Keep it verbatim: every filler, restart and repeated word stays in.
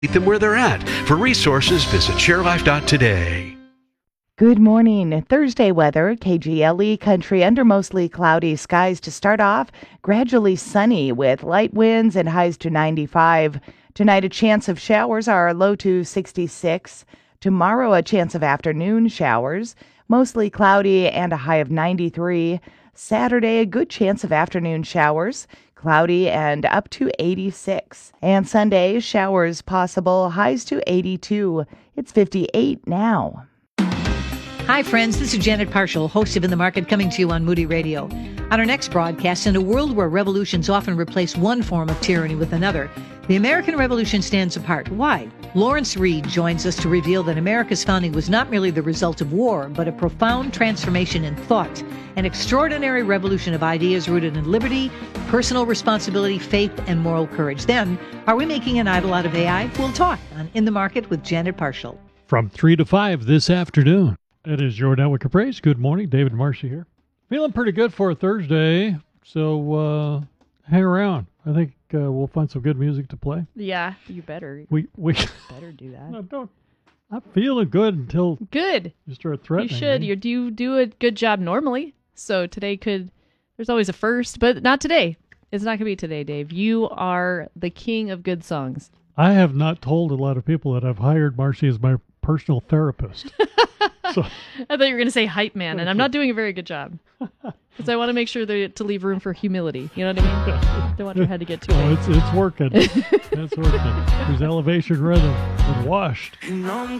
Meet them where they're at. For resources, visit share life dot today. Good morning. Thursday weather, K G L E country under mostly cloudy skies to start off, gradually sunny with light winds and highs to ninety-five. Tonight, a chance of showers are low to sixty-six. Tomorrow, a chance of afternoon showers, mostly cloudy and a high of ninety-three. Saturday, a good chance of afternoon showers, cloudy and up to eighty-six. And Sunday, showers possible, highs to eighty-two. It's fifty-eight now. Hi, friends. This is Janet Parshall, host of In the Market, coming to you on Moody Radio. On our next broadcast, in a world where revolutions often replace one form of tyranny with another, the American Revolution stands apart. Why? Lawrence Reed joins us to reveal that America's founding was not merely the result of war, but a profound transformation in thought, an extraordinary revolution of ideas rooted in liberty, personal responsibility, faith, and moral courage. Then, are we making an idol out of A I? We'll talk on In the Market with Janet Parshall. From three to five this afternoon. It is your Network of Praise. Good morning. David Marcy here. Feeling pretty good for a Thursday, so uh, hang around. I think uh, we'll find some good music to play. Yeah, you better. We we better do that. No, don't. I'm feeling good until good. You start threatening. You should. Me. You do do a good job normally. So today could. There's always a first, but not today. It's not going to be today, Dave. You are the king of good songs. I have not told a lot of people that I've hired Marcy as my personal therapist. So. I thought you were going to say hype man, and I'm not doing a very good job. Because I want to make sure that, to leave room for humility. You know what I mean? Don't want your head to get too big. Oh, it's, it's working. It's working. There's elevation rhythm and washed. And I'm